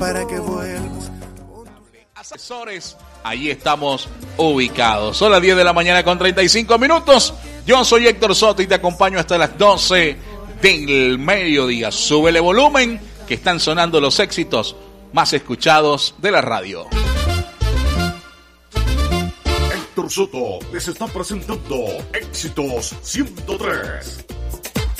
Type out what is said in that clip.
para que vuelvas. Asesores, ahí estamos ubicados. Son las 10 de la mañana con 35 minutos. Yo soy Héctor Soto y te acompaño hasta las 12 del mediodía. Súbele volumen, que están sonando los éxitos más escuchados de la radio. Héctor Soto les está presentando Éxitos 103.